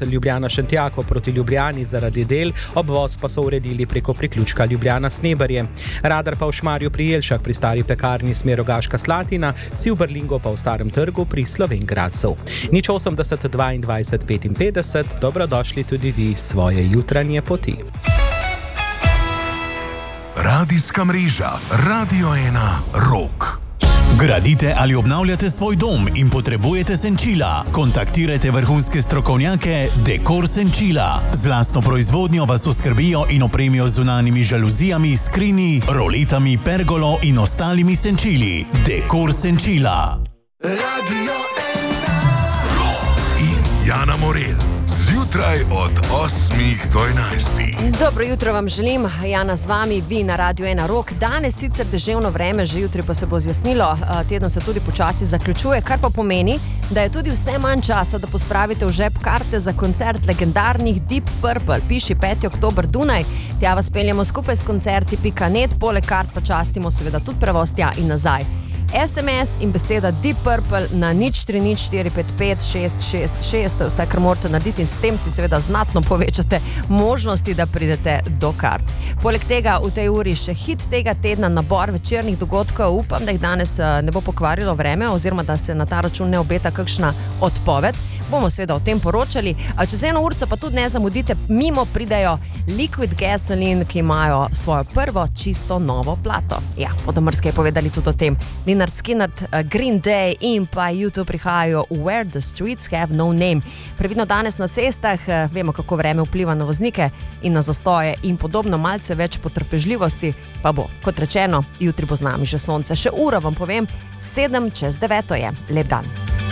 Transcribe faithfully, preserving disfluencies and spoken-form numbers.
Ljubljana-Šentjako proti Ljubljani zaradi del, obvoz pa so uredili preko priključka Ljubljana-Sneberje. Radar pa v Šmarju pri Jelšah pri stari pekarni smer Rogaška Slatina, si v Brlingu pa v Starem trgu pri Slovenj Gradcu. Nič osemdeset dvaindvajset petinpetdeset, dobrodošli tudi vi svoje jutranje poti. Radijska mreža Radio ena Rok. Gradite ali obnavljate svoj dom in potrebujete senčila? Kontaktirajte vrhunske strokovnjake Dekor Senčila. Z lastno proizvodnjo vas oskrbijo in opremijo z zunanjimi žaluzijami, skrini, roletami, pergolo in ostalimi senčili. Dekor Senčila. Radio ena Rok in Jana Morel. Zjutraj od osmih do enajstih. Dobro jutro vam želim, Jana z vami, vi na Radio ena Rok. Danes sicer deževno vreme, že jutri pa se bo zjasnilo, teden se tudi počasi zaključuje, kar pa pomeni, da je tudi vse manj časa, da pospravite v žep karte za koncert legendarnih Deep Purple. Piši peti oktober Dunaj, tja vas peljemo skupaj s koncerti pika net, poleg kart pa častimo seveda tudi prevoz tja in nazaj. es em es in beseda Deep Purple na nič tri nič štiri pet pet šest šest šest, to je vse, kar morate narediti in s tem si seveda znatno povečate možnosti, da pridete do kart. Poleg tega v tej uri še hit tega tedna, nabor večernih dogodkov, upam, da jih danes ne bo pokvarilo vreme oziroma da se na ta račun ne obeta kakšna odpoved. Bomo seveda o tem poročali. A čez eno urco pa tudi ne zamudite, mimo pridajo Liquid Gasoline, ki imajo svojo prvo čisto novo plato. Ja, bodo mrske povedali tudi o tem. Lynyrd Skynyrd, Green Day in pa YouTube prihajajo Where the Streets Have No Name. Previdno danes na cestah, vemo, kako vreme vpliva na voznike in na zastoje in podobno, malce več potrpežljivosti pa bo. Kot rečeno, jutri bo z nami že sonce. Še uro vam povem, sedem čez deveto je. Lep dan.